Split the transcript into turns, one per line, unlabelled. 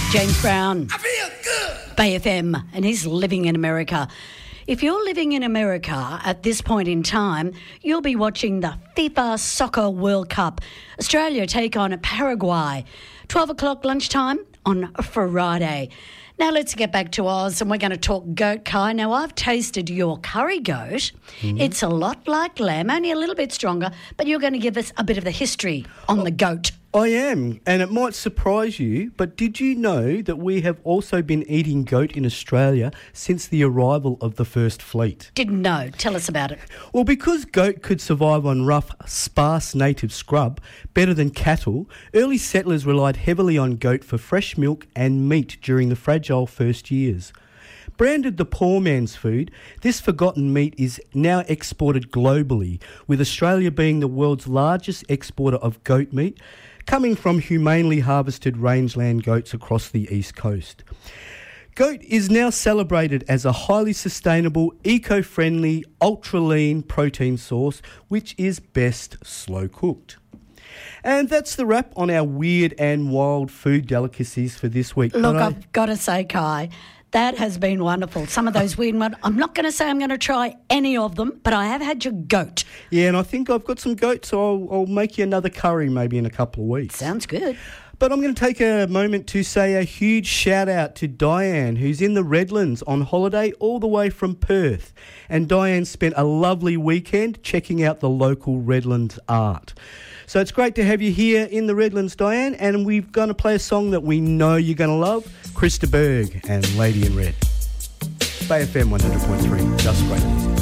James Brown. I feel good. Bay FM, and he's living in America. If you're living in America at this point in time, you'll be watching the FIFA Soccer World Cup. Australia take on Paraguay. 12 o'clock lunchtime on Friday. Now let's get back to Oz, and we're going to talk goat, Kai. Now, I've tasted your curry goat. It's a lot like lamb, only a little bit stronger, but you're going to give us a bit of the history on the goat.
I am, and it might surprise you, but did you know that we have also been eating goat in Australia since the arrival of the first fleet?
Didn't know. Tell us about it.
Well, because goat could survive on rough, sparse native scrub better than cattle, early settlers relied heavily on goat for fresh milk and meat during the fragile first years. Branded the poor man's food, this forgotten meat is now exported globally, with Australia being the world's largest exporter of goat meat, coming from humanely harvested rangeland goats across the east coast. Goat is now celebrated as a highly sustainable, eco-friendly, ultra-lean protein source, which is best slow-cooked. And that's the wrap on our weird and wild food delicacies for this week.
Look, I've got to say, Kai, that has been wonderful. Some of those weird ones. I'm not going to say I'm going to try any of them, but I have had your goat.
Yeah, and I think I've got some goat, so I'll make you another curry maybe in a couple of weeks.
Sounds good.
But I'm going to take a moment to say a huge shout out to Diane, who's in the Redlands on holiday all the way from Perth. And Diane spent a lovely weekend checking out the local Redlands art. So it's great to have you here in the Redlands, Diane, and we're going to play a song that we know you're going to love, Krista Berg and Lady in Red. Bay FM 100.3, just great music.